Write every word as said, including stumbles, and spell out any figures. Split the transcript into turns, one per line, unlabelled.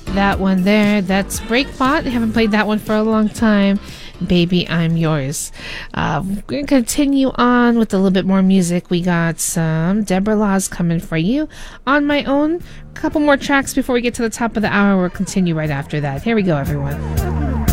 That one there, that's Breakbot. I haven't played that one for a long time. Baby, I'm Yours. Uh, we're going to continue on with a little bit more music. We got some Deborah Laws coming for you. On My Own. A couple more tracks before we get to the top of the hour. We'll continue right after that. Here we go, everyone.